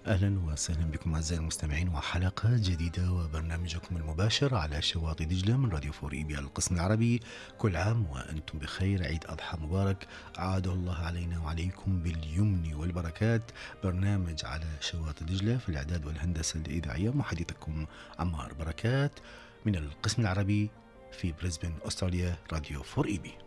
أهلا وسهلا بكم أعزائي المستمعين وحلقة جديدة وبرنامجكم المباشر على شواطئ دجلة من راديو فور إيبيا القسم العربي. كل عام وأنتم بخير، عيد أضحى مبارك، عاد الله علينا وعليكم باليمن والبركات. برنامج على شواطئ دجلة في الإعداد والهندسة الإذاعية، محدثكم عمار بركات من القسم العربي في بريسبن أستراليا، راديو فور إيبي.